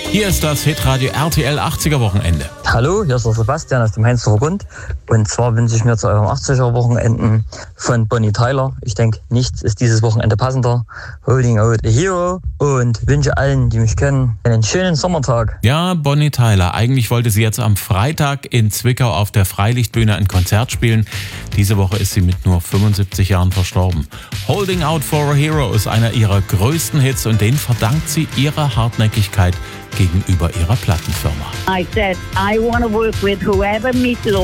Hier ist das Hitradio RTL 80er Wochenende. Hallo, hier ist der Sebastian aus dem Heinzdorfer Grund. Und zwar wünsche ich mir zu eurem 80er Wochenenden von Bonnie Tyler. Ich denke, nichts ist dieses Wochenende passender. Holding out a hero. Und wünsche allen, die mich kennen, einen schönen Sommertag. Ja, Bonnie Tyler. Eigentlich wollte sie jetzt am Freitag in Zwickau auf der Freilichtbühne ein Konzert spielen. Diese Woche ist sie mit nur 75 Jahren verstorben. Holding Out for a Hero ist einer ihrer größten Hits und den verdankt sie ihrer Hartnäckigkeit gegenüber ihrer Plattenfirma. I said, I want to work with whoever meets